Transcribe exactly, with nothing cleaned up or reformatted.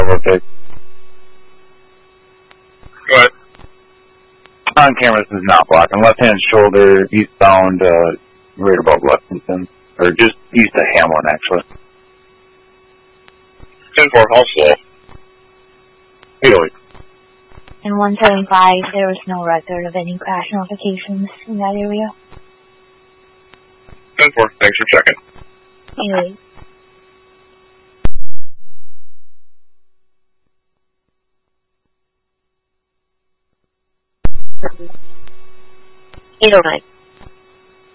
I'll locate. Go ahead. On camera, this is not blocking. Left-hand shoulder, eastbound, uh, right above Lexington. Or just east of Hamlin, actually. ten four, all slow. eight oh eight. In one seventy-five, there was no record of any crash notifications in that area. ten four, thanks for checking. Anyway. eight oh nine.